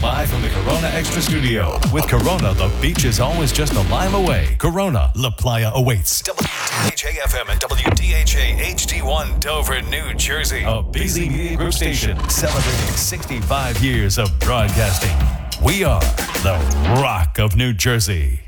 Live from the Corona Extra Studio. With Corona, the beach is always just a mile away. Corona, La Playa awaits. WDHA-FM and WDHA-HD1 Dover, New Jersey. A BZ Media Group station celebrating 65 years of broadcasting. We are the Rock of New Jersey.